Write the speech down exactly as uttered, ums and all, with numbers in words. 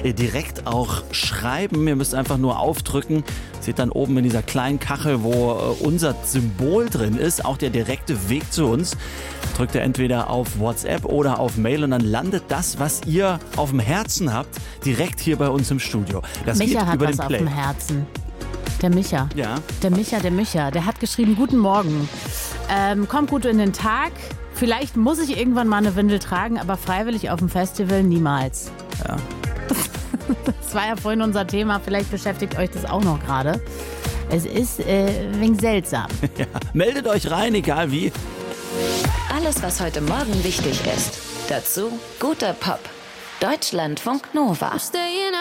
äh, direkt auch schreiben. Ihr müsst einfach nur aufdrücken. Seht dann oben in dieser kleinen Kachel, wo äh, unser Symbol drin ist, auch der direkte Weg zu uns. Drückt ihr entweder auf WhatsApp oder auf Mail und dann landet das, was ihr auf dem Herzen habt, direkt hier bei uns im Studio. Das Micha geht hat über was den auf Play. dem Herzen. Der Micha. Ja. Der Micha, der Micha. Der hat geschrieben, guten Morgen. Ähm, kommt gut in den Tag. Vielleicht muss ich irgendwann mal eine Windel tragen, aber freiwillig auf dem Festival niemals. Ja. Das war ja vorhin unser Thema. Vielleicht beschäftigt euch das auch noch gerade. Es ist äh, ein wenig seltsam. Ja. Meldet euch rein, egal wie. Alles, was heute Morgen wichtig ist. Dazu guter Pop. Deutschlandfunk Nova.